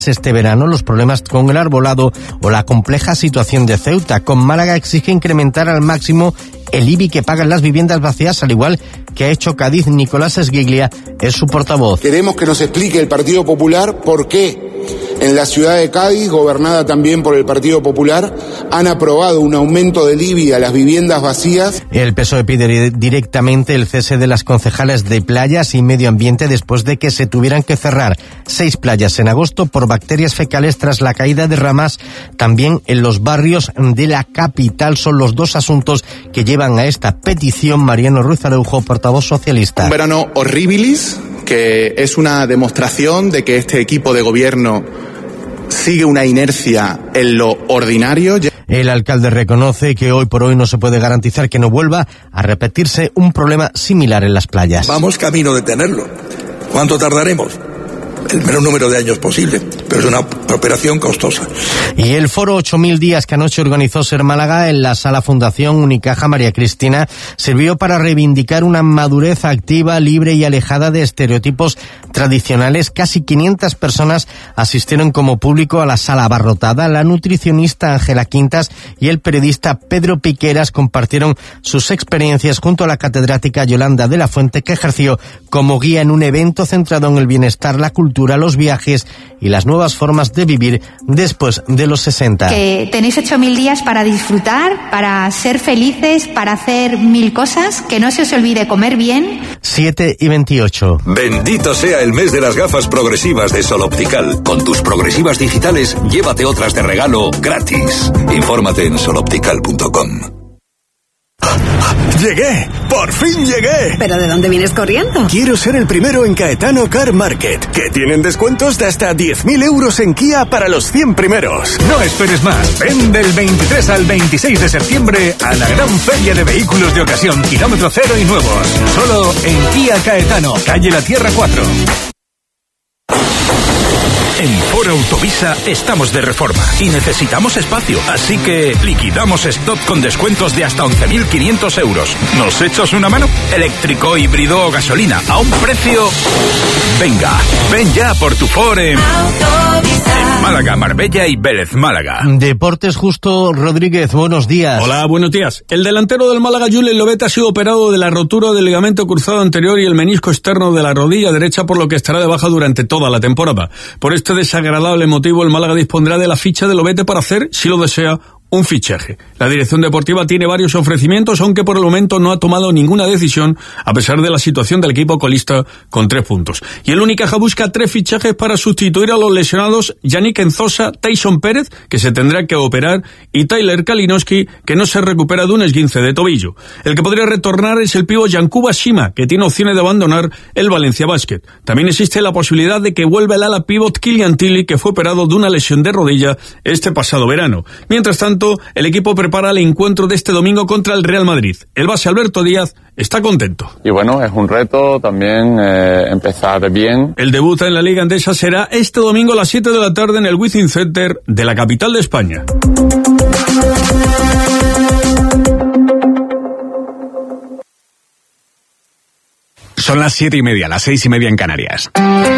este verano los problemas con el arbolado o la compleja situación de Ceuta. Con Málaga exige incrementar al máximo el IBI que pagan las viviendas vacías, al igual que ha hecho Cádiz. Nicolás Esguiglia es su portavoz. Queremos que nos explique el Partido Popular por qué en la ciudad de Cádiz, gobernada también por el Partido Popular, han aprobado un aumento del IBI a las viviendas vacías. El PSOE pide directamente el cese de las concejales de playas y medio ambiente después de que se tuvieran que cerrar 6 playas en agosto por bacterias fecales tras la caída de ramas también en los barrios de la capital. Son los 2 asuntos que llevan a esta petición. Mariano Ruiz Araujo, portavoz socialista. Un verano horribilis, que es una demostración de que este equipo de gobierno sigue una inercia en lo ordinario. El alcalde reconoce que hoy por hoy no se puede garantizar que no vuelva a repetirse un problema similar en las playas. Vamos camino de tenerlo. ¿Cuánto tardaremos? El menor número de años posible, pero es una operación costosa. Y el foro 8000 días que anoche organizó Ser Málaga en la Sala Fundación Unicaja María Cristina sirvió para reivindicar una madurez activa, libre y alejada de estereotipos tradicionales. Casi 500 personas asistieron como público a la sala abarrotada. La nutricionista Ángela Quintas y el periodista Pedro Piqueras compartieron sus experiencias junto a la catedrática Yolanda de la Fuente, que ejerció como guía en un evento centrado en el bienestar, la cultura, los viajes y las nuevas formas de vivir después de los 60. Que tenéis 8000 días para disfrutar, para ser felices, para hacer 1000 cosas, que no se os olvide comer bien. 7:28. Bendito sea el mes de las gafas progresivas de Sol Optical. Con tus progresivas digitales, llévate otras de regalo gratis. Infórmate en soloptical.com. ¡Llegué! ¡Por fin llegué! ¿Pero de dónde vienes corriendo? Quiero ser el primero en Caetano Car Market, que tienen descuentos de hasta 10.000 euros en Kia para los 100 primeros. No esperes más. Ven del 23 al 26 de septiembre a la gran feria de vehículos de ocasión, kilómetro cero y nuevos. Solo en Kia Caetano, calle La Tierra 4. En Foro Autovisa estamos de reforma y necesitamos espacio, así que liquidamos stock con descuentos de hasta 11.500 euros. ¿Nos echas una mano? Eléctrico, híbrido o gasolina, a un precio... Venga, ven ya por tu Ford en Málaga, Marbella y Vélez Málaga. Deportes, Justo Rodríguez, buenos días. Hola, buenos días. El delantero del Málaga, Julen Lobet, ha sido operado de la rotura del ligamento cruzado anterior y el menisco externo de la rodilla derecha, por lo que estará de baja durante toda la temporada. Por este desagradable motivo, el Málaga dispondrá de la ficha de Lobete para hacer, si lo desea, un fichaje. La dirección deportiva tiene varios ofrecimientos, aunque por el momento no ha tomado ninguna decisión, a pesar de la situación del equipo colista con 3 puntos. Y el Unicaja busca 3 fichajes para sustituir a los lesionados Yannick Enzosa, Tyson Pérez, que se tendrá que operar, y Tyler Kalinowski, que no se recupera de un esguince de tobillo. El que podría retornar es el pívot Yankuba Shima, que tiene opciones de abandonar el Valencia Basket. También existe la posibilidad de que vuelva el ala pívot Kylian Tilly, que fue operado de una lesión de rodilla este pasado verano. Mientras tanto, el equipo prepara el encuentro de este domingo contra el Real Madrid. El base Alberto Díaz está contento. Y bueno, es un reto también empezar bien. El debut en la Liga Endesa será este domingo a las 7 de la tarde en el Wizzing Center de la capital de España. Son las 7:30, las 6:30 en Canarias.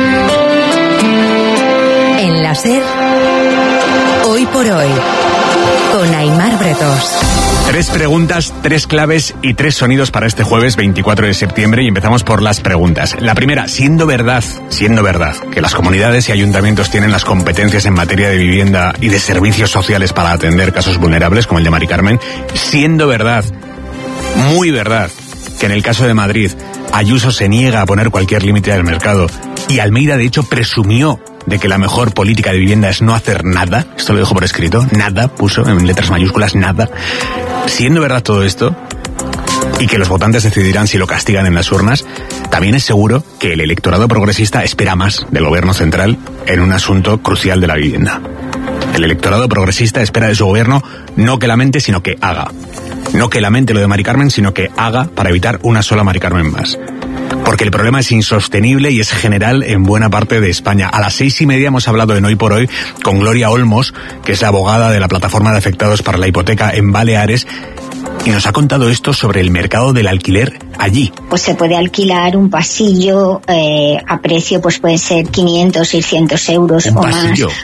En la SER, hoy por hoy, con Aimar Bretos. 3 preguntas, 3 claves y 3 sonidos para este jueves 24 de septiembre y empezamos por las preguntas. La primera, siendo verdad que las comunidades y ayuntamientos tienen las competencias en materia de vivienda y de servicios sociales para atender casos vulnerables como el de Mari Carmen, siendo verdad, muy verdad, que en el caso de Madrid Ayuso se niega a poner cualquier límite al mercado y Almeida de hecho presumió de que la mejor política de vivienda es no hacer nada, esto lo dijo por escrito, nada, puso en letras mayúsculas, nada. Siendo verdad todo esto, y que los votantes decidirán si lo castigan en las urnas, también es seguro que el electorado progresista espera más del gobierno central en un asunto crucial de la vivienda. El electorado progresista espera de su gobierno no que lamente, sino que haga. No que lamente lo de Mari Carmen, sino que haga para evitar una sola Mari Carmen más. porque el problema es insostenible y es general en buena parte de España. A las 6:30 hemos hablado en Hoy por Hoy con Gloria Olmos, que es la abogada de la Plataforma de Afectados para la Hipoteca en Baleares, y nos ha contado esto sobre el mercado del alquiler allí. Pues se puede alquilar un pasillo a precio, pues puede ser 500, 600 euros o más.